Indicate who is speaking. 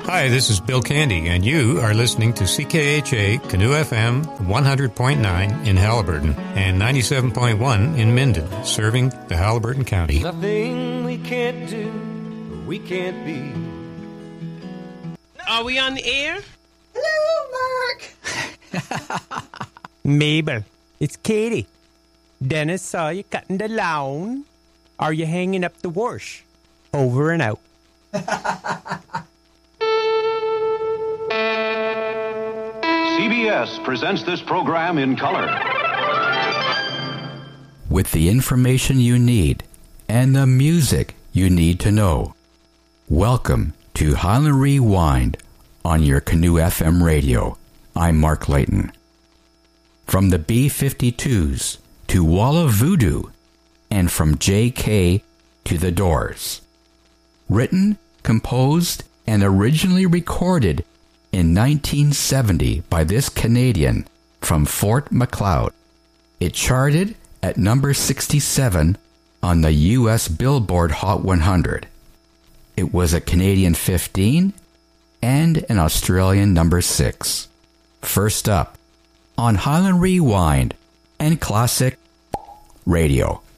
Speaker 1: Hi, this is Bill Candy, and you are listening to CKHA Canoe FM 100.9 in Haliburton and 97.1 in Minden, serving the Haliburton County.
Speaker 2: Nothing we can't do, we can't be.
Speaker 3: Are we on the air?
Speaker 4: Hello, Mark.
Speaker 3: Mabel, it's Katie. Dennis saw you cutting the lawn. Are you hanging up the wash? Over and out.
Speaker 5: CBS presents this program in color.
Speaker 6: With the information you need and the music you need to know. Welcome to Highland Rewind on your Canoe FM radio. I'm Mark Layton. From the B-52s to Wall of Voodoo and from J.K. to The Doors. Written, composed, and originally recorded in 1970 by this Canadian from Fort Macleod. It charted at number 67 on the U.S. Billboard Hot 100. It was a Canadian 15 and an Australian number 6. First up, on Highland Rewind and Classic Radio.